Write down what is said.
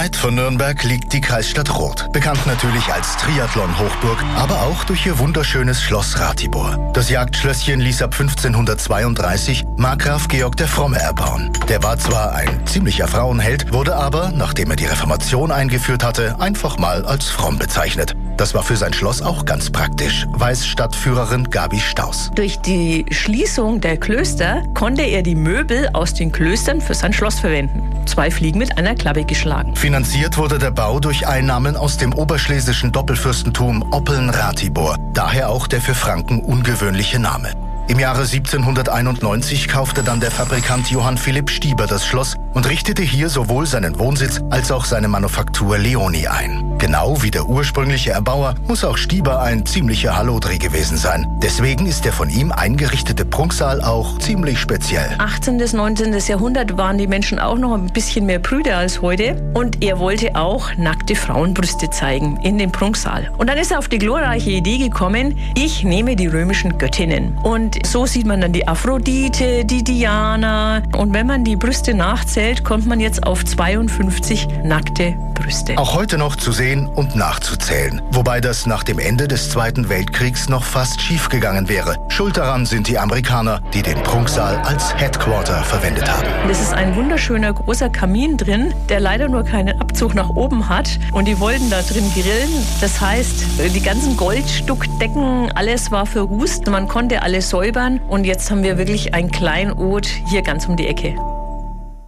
Unweit von Nürnberg liegt die Kreisstadt Roth, bekannt natürlich als Triathlon-Hochburg, aber auch durch ihr wunderschönes Schloss Ratibor. Das Jagdschlösschen ließ ab 1532 Markgraf Georg der Fromme erbauen. Der war zwar ein ziemlicher Frauenheld, wurde aber, nachdem er die Reformation eingeführt hatte, einfach mal als fromm bezeichnet. Das war für sein Schloss auch ganz praktisch, weiß Stadtführerin Gabi Staus. Durch die Schließung der Klöster konnte er die Möbel aus den Klöstern für sein Schloss verwenden. 2 Fliegen mit einer Klappe geschlagen. Finanziert wurde der Bau durch Einnahmen aus dem oberschlesischen Doppelfürstentum Oppeln-Ratibor, daher auch der für Franken ungewöhnliche Name. Im Jahre 1791 kaufte dann der Fabrikant Johann Philipp Stieber das Schloss und richtete hier sowohl seinen Wohnsitz als auch seine Manufaktur Leoni ein. Genau wie der ursprüngliche Erbauer muss auch Stieber ein ziemlicher Hallodri gewesen sein. Deswegen ist der von ihm eingerichtete Prunksaal auch ziemlich speziell. 18. bis 19. Jahrhundert waren die Menschen auch noch ein bisschen mehr prüde als heute. Und er wollte auch nackte Frauenbrüste zeigen in dem Prunksaal. Und dann ist er auf die glorreiche Idee gekommen, ich nehme die römischen Göttinnen. Und so sieht man dann die Aphrodite, die Diana. Und wenn man die Brüste nachzählt, kommt man jetzt auf 52 nackte Brüste. Auch heute noch zu sehen und nachzuzählen. Wobei das nach dem Ende des Zweiten Weltkriegs noch fast schief gegangen wäre. Schuld daran sind die Amerikaner, die den Prunksaal als Headquarter verwendet haben. Es ist ein wunderschöner großer Kamin drin, der leider nur keinen Abzug nach oben hat. Und die wollten da drin grillen. Das heißt, die ganzen Goldstuckdecken, alles war verrußt. Man konnte alles säubern. Und jetzt haben wir wirklich ein Kleinod hier ganz um die Ecke.